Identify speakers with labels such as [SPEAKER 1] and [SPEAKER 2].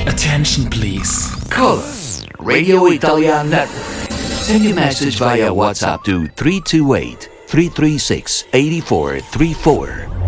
[SPEAKER 1] Attention please.
[SPEAKER 2] Call us, Radio Italian Network. Send your message via WhatsApp to 328-336-8434